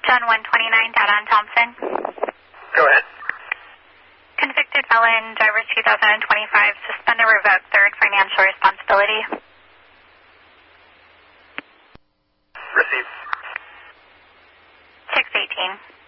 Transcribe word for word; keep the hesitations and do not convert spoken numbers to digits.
John one twenty-nine, data on Thompson. Go ahead. Convicted felon, driver two thousand twenty-five, suspend or revoke third financial responsibility. Received. six eighteen.